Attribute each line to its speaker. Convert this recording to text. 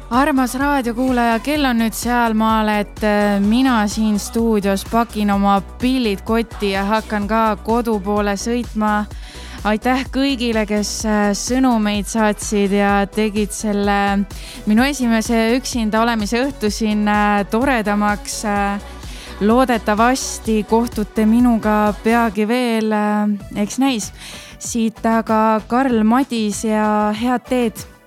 Speaker 1: Armas raadiokuulaja, kell on nüüd sealmaal, et mina siin stuudios pakin oma pillid kotti ja hakkan ka kodu poole sõitma. Aitäh kõigile, kes sõnumeid saatsid ja tegid selle minu esimese üksinda olemise õhtu siin toredamaks. Loodetavasti kohtute minuga peagi veel, eks näis. Siit aga Karl Madis ja head teed!